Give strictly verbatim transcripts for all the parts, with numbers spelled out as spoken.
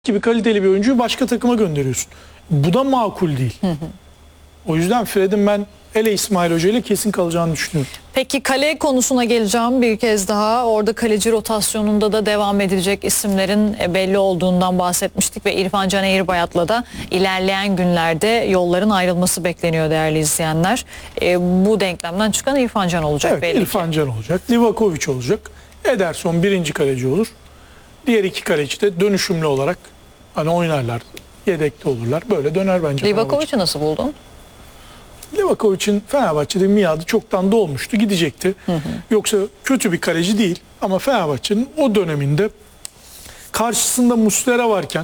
gibi kaliteli bir oyuncuyu başka takıma gönderiyorsun. Bu da makul değil. Hı hı. O yüzden Fred'in ben hele İsmail Hoca ile kesin kalacağını düşünüyorum. Peki kale konusuna geleceğim bir kez daha. Orada kaleci rotasyonunda da devam edilecek isimlerin belli olduğundan bahsetmiştik ve İrfan Can Eğribayat'la da ilerleyen günlerde yolların ayrılması bekleniyor değerli izleyenler. E, bu denklemden çıkan İrfan Can olacak evet, belli İrfan ki. Can olacak, Livakovic olacak, Ederson birinci kaleci olur. Diğer iki kaleci de dönüşümlü olarak hani oynarlar, yedekte olurlar. Böyle döner bence. Livakovic'i nasıl buldun? Livakovic'in Fenerbahçe'de miadı çoktan dolmuştu, gidecekti. Hı hı. Yoksa kötü bir kaleci değil ama Fenerbahçe'nin o döneminde karşısında Muslera varken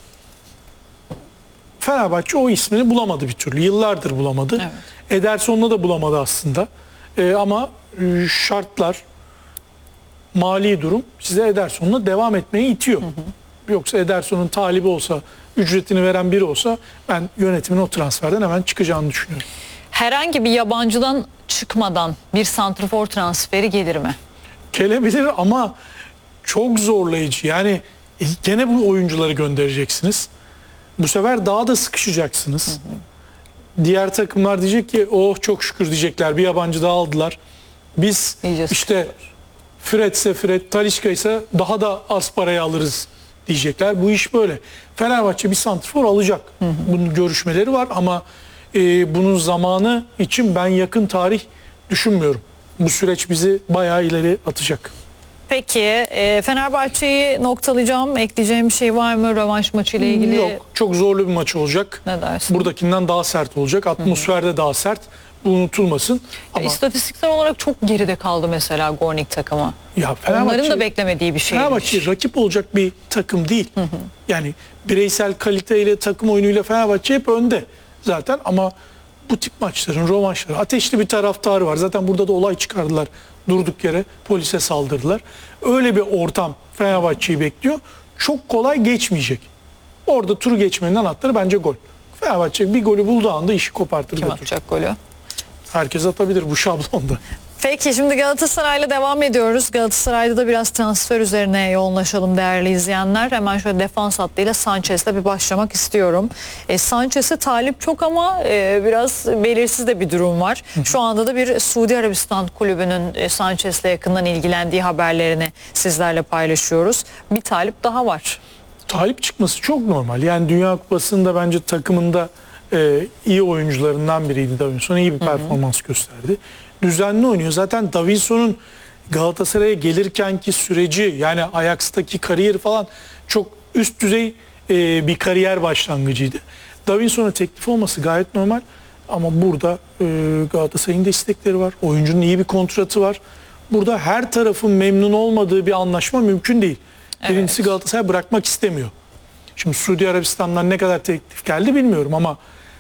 Fenerbahçe o ismini bulamadı bir türlü. Yıllardır bulamadı. Evet. Ederson'la da bulamadı aslında. Ee, ama şartlar, mali durum size Ederson'la devam etmeye itiyor. Hı hı. Yoksa Ederson'un talibi olsa, ücretini veren biri olsa ben yönetimin o transferden hemen çıkacağını düşünüyorum. Herhangi bir yabancıdan çıkmadan bir santrafor transferi gelir mi? Gelebilir ama çok zorlayıcı. Yani gene bu oyuncuları göndereceksiniz. Bu sefer daha da sıkışacaksınız. Hı hı. Diğer takımlar diyecek ki oh çok şükür diyecekler, bir yabancı daha aldılar. Biz İyice işte Fred ise Fred, Talisca ise daha da az paraya alırız diyecekler. Bu iş böyle. Fenerbahçe bir santrfor alacak. Hı hı. Bunun görüşmeleri var ama e, bunun zamanı için ben yakın tarih düşünmüyorum. Bu süreç bizi bayağı ileri atacak. Peki e, Fenerbahçe'yi noktalayacağım. Ekleyeceğim bir şey var mı rövanş maçıyla ilgili? Yok. Çok zorlu bir maç olacak. Ne dersin? Buradakinden daha sert olacak. Atmosfer de daha sert. Bu unutulmasın. Ama İstatistiksel olarak çok geride kaldı mesela Gornik takımı. Ya onların da beklemediği bir şey. Fenerbahçe rakip olacak bir takım değil. Hı hı. Yani bireysel kaliteyle, takım oyunuyla Fenerbahçe hep önde zaten ama bu tip maçların rövanşları, ateşli bir taraftarı var. Zaten burada da olay çıkardılar. Durduk yere polise saldırdılar. Öyle bir ortam Fenerbahçe'yi bekliyor. Çok kolay geçmeyecek. Orada turu geçmenin anahtarı bence gol. Fenerbahçe bir golü bulduğu anda işi kopartır. Kim götür. atacak golü? Herkes atabilir bu şablonda. Peki şimdi Galatasaray'la devam ediyoruz. Galatasaray'da da biraz transfer üzerine yoğunlaşalım değerli izleyenler. Hemen şöyle defans hattıyla Sanchez'le bir başlamak istiyorum. E, Sanchez'e talip çok ama e, biraz belirsiz de bir durum var. Şu anda da bir Suudi Arabistan kulübünün e, Sanchez'le yakından ilgilendiği haberlerini sizlerle paylaşıyoruz. Bir talip daha var. Talip çıkması çok normal. Yani Dünya Kupası'nda bence takımında e, iyi oyuncularından biriydi Davinson. İyi bir performans hı hı. gösterdi. Düzenli oynuyor. Zaten Davinson'un Galatasaray'a gelirkenki süreci, yani Ajax'taki kariyeri falan çok üst düzey e, bir kariyer başlangıcıydı. Davinson'a teklif olması gayet normal ama burada e, Galatasaray'ın da istekleri var. Oyuncunun iyi bir kontratı var. Burada her tarafın memnun olmadığı bir anlaşma mümkün değil. Evet. Birincisi Galatasaray bırakmak istemiyor. Şimdi Suudi Arabistan'dan ne kadar teklif geldi bilmiyorum ama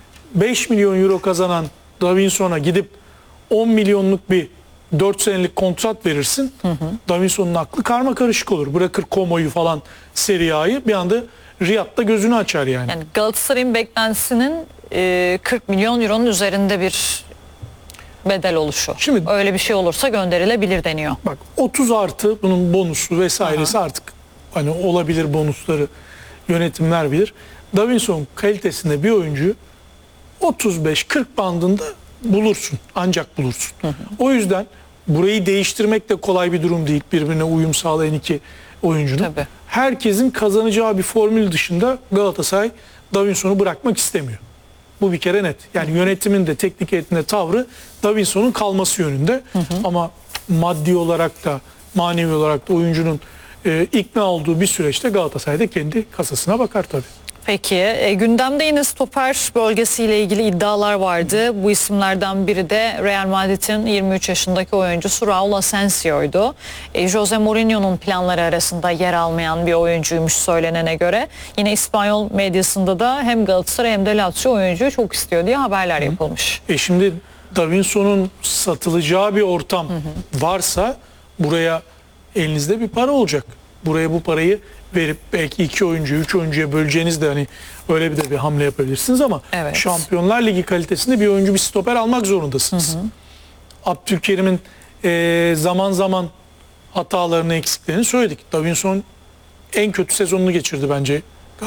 beş milyon euro kazanan Davinson'a gidip on milyonluk bir dört senelik kontrat verirsin. Hı hı. Davinson'un aklı karma karışık olur. Bırakır Como'yu falan, Serie A'yı, bir anda Riyad'da gözünü açar yani. Yani Galatasaray'ın beklentisinin e, kırk milyon euronun üzerinde bir bedel oluşu. Şimdi öyle bir şey olursa gönderilebilir deniyor. Bak otuz artı bunun bonusu vesairesi, aha, artık hani olabilir, bonusları yönetimler bilir. Davinson kalitesinde bir oyuncu otuz beş kırk bandında bulursun. Ancak bulursun. Hı hı. O yüzden burayı değiştirmek de kolay bir durum değil. Birbirine uyum sağlayan iki oyuncunun. Tabii. Herkesin kazanacağı bir formül dışında Galatasaray Davinson'u bırakmak istemiyor. Bu bir kere net. Yani yönetimin de teknik heyetinde tavrı Davinson'un kalması yönünde. Hı hı. Ama maddi olarak da manevi olarak da oyuncunun e, ikna olduğu bir süreçte Galatasaray'da kendi kasasına bakar tabii. Peki e, gündemde yine stoper bölgesiyle ilgili iddialar vardı. Bu isimlerden biri de Real Madrid'in yirmi üç yaşındaki oyuncusu Raul Asensio'ydu. E, Jose Mourinho'nun planları arasında yer almayan bir oyuncuymuş söylenene göre. Yine İspanyol medyasında da hem Galatasaray hem de Lazio oyuncuyu çok istiyor diye haberler yapılmış. E şimdi Davinson'un satılacağı bir ortam hı hı. varsa buraya elinizde bir para olacak. Buraya bu parayı verip belki iki oyuncu, üç oyuncuya böleceğiniz de hani öyle bir de bir hamle yapabilirsiniz ama evet. Şampiyonlar Ligi kalitesinde bir oyuncu, bir stoper almak zorundasınız. Hı hı. Abdülkerim'in e, zaman zaman hatalarını, eksiklerini söyledik. Davinson en kötü sezonunu geçirdi bence